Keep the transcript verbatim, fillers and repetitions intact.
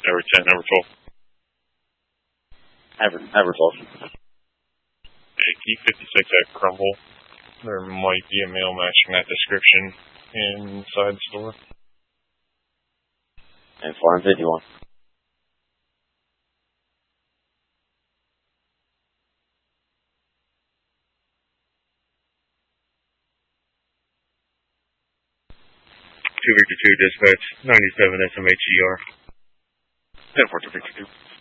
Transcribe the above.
Number ten, number twelve. Number, number twelve. Hey, T fifty-six at Crumble. There might be a male matching that description inside the store. And four fifty-one. two fifty-two dispatch, ninety-seven S M H E R. ten four two fifty-two.